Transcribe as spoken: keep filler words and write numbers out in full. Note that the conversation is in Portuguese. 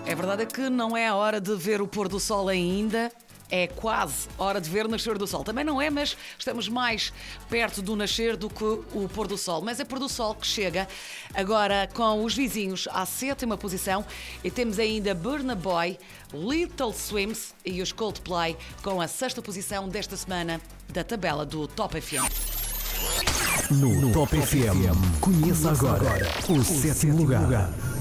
É verdade que não é a hora de ver o pôr do sol ainda. É quase hora de ver o nascer do sol. Também não é, mas estamos mais perto do nascer do que o pôr do sol. Mas é pôr do sol que chega agora com os vizinhos à sétima posição. E temos ainda Burna Boy, Little Swims e os Coldplay com a sexta posição desta semana da tabela do Top F M. No, no Top F M, conheça agora o sétimo lugar.